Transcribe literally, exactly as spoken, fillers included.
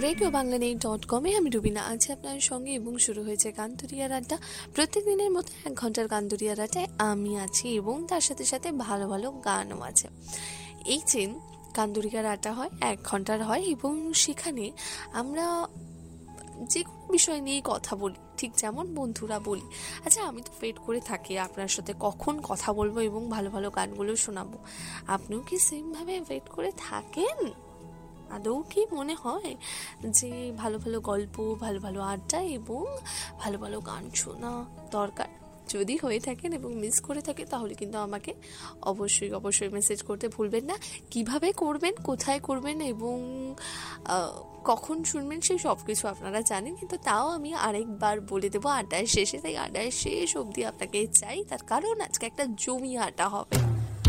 Radio Bangla নেই dot কমে আমি রুবিনা আছি আপনার সঙ্গে এবং শুরু হয়েছে কান্দুরিয়ার আড্ডা। প্রত্যেক দিনের মতো এক ঘন্টার কান্দুরিয়ার আড্ডায় আমি আছি এবং তার সাথে সাথে ভালো ভালো গানও আছে। এই যে কান্দুরিয়ার আড্ডা হয় এক ঘন্টার হয় এবং সেখানে আমরা যে কোনো বিষয় নিয়ে কথা বলি, ঠিক যেমন বন্ধুরা বলি। আচ্ছা, আমি তো ওয়েট করে থাকি আপনার সাথে কখন কথা বলবো এবং ভালো ভালো গানগুলো শোনাবো। আপনিও কি সেমভাবে ওয়েট করে থাকেন? আদৌ কি মনে হয় যে ভালো ভালো গল্প, ভালো ভালো আড্ডা এবং ভালো ভালো গান শোনা দরকার? যদি হয়ে থাকেন এবং মিস করে থাকে তাহলে কিন্তু আমাকে অবশ্যই অবশ্যই মেসেজ করতে ভুলবেন না। কিভাবে করবেন, কোথায় করবেন এবং কখন শুনবেন সেই সব কিছু আপনারা জানেন, কিন্তু তাও আমি আরেকবার বলে দেবো আড্ডায় শেষে। তাই আড্ডায় শেষ অবধি আপনাকে চাই, তার কারণ আজকে একটা জমি আড্ডা হবে।